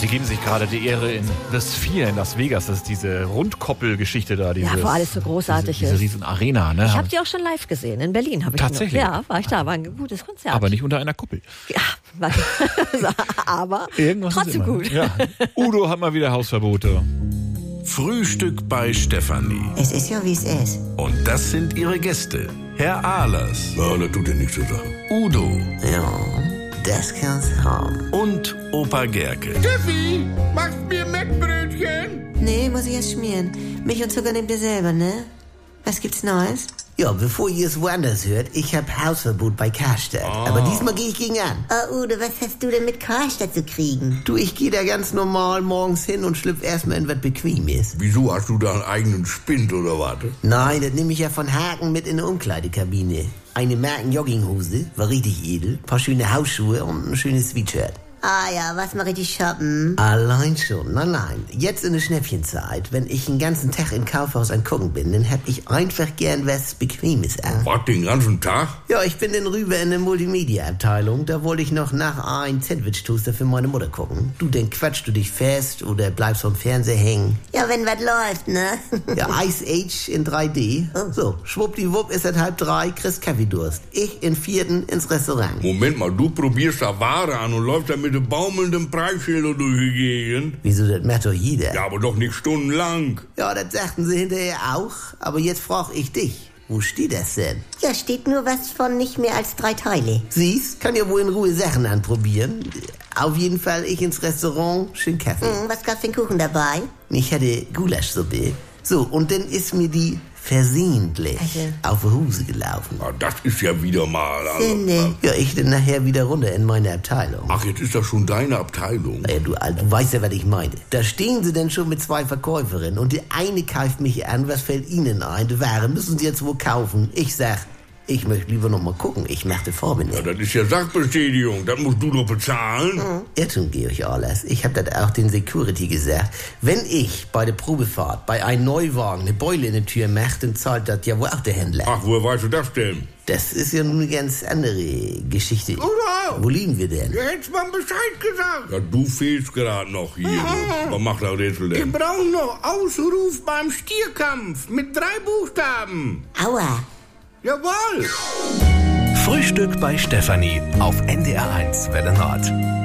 Sie geben sich gerade die Ehre in The Sphere in Las Vegas. Das ist diese Rundkoppelgeschichte da. Wo alles so großartig diese ist. riesen Arena. Ne? Ich habe die auch schon live gesehen. In Berlin habe ich Tatsächlich? Ja, war ich da. War ein gutes Konzert. Aber nicht unter einer Kuppel. Ja, aber Irgendwas trotzdem gut. Ja. Udo hat mal wieder Hausverbote. Frühstück bei Stefanie. Es ist ja, wie es ist. Und das sind ihre Gäste. Herr Ahlers. Ja, das tut dir nichts zu sagen. Udo. Ja, das kann's haben. Und Opa Gerke. Steffi, machst mir Mettbrötchen? Nee, muss ich erst schmieren. Milch und Zucker nehmt ihr selber, ne? Was gibt's Neues? Ja, bevor ihr es woanders hört, ich hab Hausverbot bei Karstadt. Aber diesmal gehe ich gegen an. Oh, Udo, was hast du denn mit Karstadt zu kriegen? Du, ich gehe da ganz normal morgens hin und schlüpf erstmal in was Bequemes. Wieso, hast du da einen eigenen Spind oder was? Nein, das nehme ich ja von Haken mit in die Umkleidekabine. Eine Marken-Jogginghose, war richtig edel, paar schöne Hausschuhe und ein schönes Sweatshirt. Ah ja, was mal richtig shoppen? Allein schon, nein. Jetzt in der Schnäppchenzeit, wenn ich den ganzen Tag im Kaufhaus an Gucken bin, dann hab ich einfach gern was Bequemes an. Was, den ganzen Tag? Ja, ich bin dann rüber in der Multimedia-Abteilung. Da wollte ich noch nach ein Sandwich-Toaster für meine Mutter gucken. Du, dann quatschst du dich fest oder bleibst vom Fernseher hängen. Ja, wenn was läuft, ne? Ja, Ice Age in 3D. So, schwuppdiwupp ist es 2:30, kriegst Kaffeedurst. Ich in 4. ins Restaurant. Moment mal, du probierst da Ware an und läufst da mit dem baumelnden Preisschilder durch die Gegend? Wieso, das macht doch jeder. Ja, aber doch nicht stundenlang. Ja, das sagten sie hinterher auch. Aber jetzt frag ich dich. Wo steht das denn? Ja, steht nur was von nicht mehr als 3 Teile. Siehst, kann ja wohl in Ruhe Sachen anprobieren. Auf jeden Fall ich ins Restaurant, schön Kaffee. Was gab's für einen Kuchen dabei? Ich hatte Gulaschsuppe. So, und dann ist mir die versehentlich auf die Hose gelaufen. Ja, das ist ja wieder mal... Ja, ich dann nachher wieder runter in meine Abteilung. Ach, jetzt ist das schon deine Abteilung. Ja, du weißt ja, was ich meine. Da stehen sie denn schon mit 2 Verkäuferinnen und die eine kauft mich an, was fällt ihnen ein? Die Ware müssen sie jetzt wohl kaufen. Ich sag, ich möchte lieber noch mal gucken. Ich machte Vorbild. Ja, das ist ja Sachbestätigung. Das musst du doch bezahlen. Irrtum, Georg Ahlers. Ich hab das auch den Security gesagt. Wenn ich bei der Probefahrt bei einem Neuwagen eine Beule in die Tür mache, dann zahlt das ja wohl auch der Händler. Ach, woher weißt du das denn? Das ist ja nun eine ganz andere Geschichte. Udo! Wo liegen wir denn? Du hättest mal Bescheid gesagt. Ja, du fehlst gerade noch hier. Was macht der Rätsel denn? Wir brauchen noch Ausruf beim Stierkampf mit 3 Buchstaben. Aua. Jawohl! Frühstück bei Stefanie auf NDR1 Welle Nord.